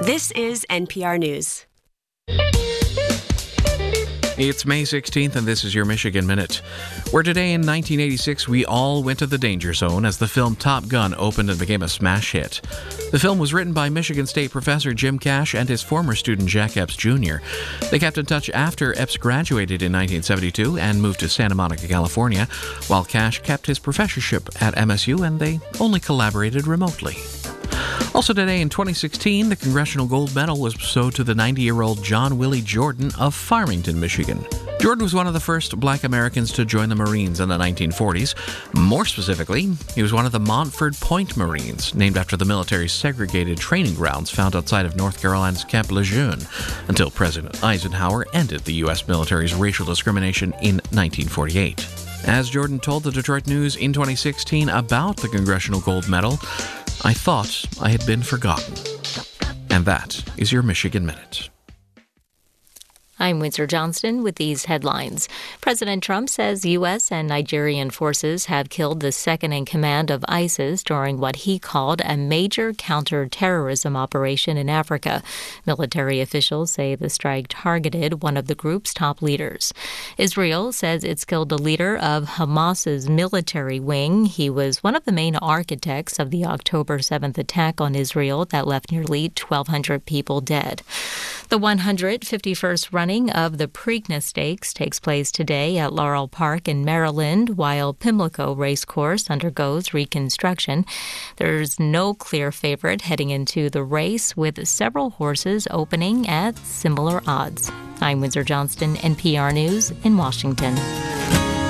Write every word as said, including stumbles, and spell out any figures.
This is N P R News. It's May sixteenth, and this is your Michigan Minute, where today in nineteen eighty-six we all went to the danger zone as the film Top Gun opened and became a smash hit. The film was written by Michigan State professor Jim Cash and his former student Jack Epps Junior They kept in touch after Epps graduated in nineteen seventy-two and moved to Santa Monica, California, while Cash kept his professorship at M S U, and they only collaborated remotely. Also today in twenty sixteen, the Congressional Gold Medal was bestowed to the ninety-year-old John Willie Jordan of Farmington, Michigan. Jordan was one of the first black Americans to join the Marines in the nineteen forties. More specifically, he was one of the Montford Point Marines, named after the military's segregated training grounds found outside of North Carolina's Camp Lejeune, until President Eisenhower ended the U S military's racial discrimination in nineteen forty-eight. As Jordan told the Detroit News in twenty sixteen about the Congressional Gold Medal, "I thought I had been forgotten." And that is your Michigan Minute. I'm Windsor Johnston with these headlines. President Trump says U S and Nigerian forces have killed the second-in-command of ISIS during what he called a major counter-terrorism operation in Africa. Military officials say the strike targeted one of the group's top leaders. Israel says it's killed the leader of Hamas's military wing. He was one of the main architects of the October seventh attack on Israel that left nearly twelve hundred people dead. The one hundred fifty-first running of the Preakness Stakes takes place today at Laurel Park in Maryland, while Pimlico Racecourse undergoes reconstruction. There's no clear favorite heading into the race, with several horses opening at similar odds. I'm Windsor Johnston, N P R News in Washington.